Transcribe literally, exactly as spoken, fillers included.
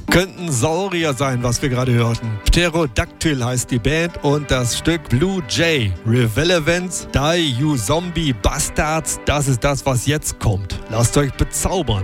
Könnten Saurier sein, was wir gerade hörten. Pterodactyl heißt die Band und das Stück Blue Jay. Relevance, Die You Zombie Bastards, das ist das, was jetzt kommt. Lasst euch bezaubern.